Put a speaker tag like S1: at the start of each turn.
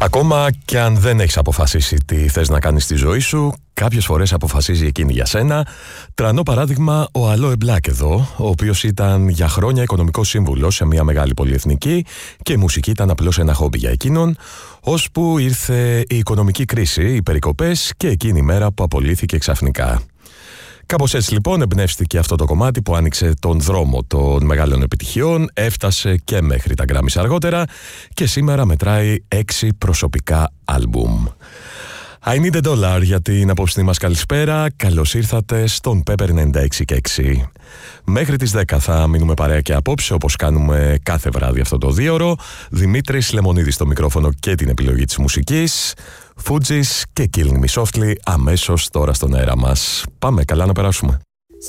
S1: Ακόμα και αν δεν έχεις αποφασίσει τι θες να κάνεις στη ζωή σου, κάποιες φορές αποφασίζει εκείνη για σένα. Τρανό παράδειγμα ο Αλόε Μπλακ εδώ, ο οποίος ήταν για χρόνια οικονομικός σύμβουλος σε μια μεγάλη πολυεθνική και η μουσική ήταν απλώς ένα χόμπι για εκείνον, ώσπου ήρθε η οικονομική κρίση, οι περικοπές και εκείνη η μέρα που απολύθηκε ξαφνικά. Κάπως έτσι λοιπόν εμπνεύστηκε αυτό το κομμάτι που άνοιξε τον δρόμο των μεγάλων επιτυχιών, έφτασε και μέχρι τα Grammys αργότερα και σήμερα μετράει 6 προσωπικά άλμπουμ. I Need a Dollar για την απόψινή μας καλησπέρα. Καλώς ήρθατε στον Pepper 96,6. Μέχρι τις 10 θα μείνουμε παρέα και απόψε, όπως κάνουμε κάθε βράδυ αυτό το 2ωρο. Δημήτρης Λεμονίδης στο μικρόφωνο και την επιλογή της μουσικής. Fugees και Killing Me Softly αμέσως τώρα στον αέρα μας. Πάμε, καλά να περάσουμε.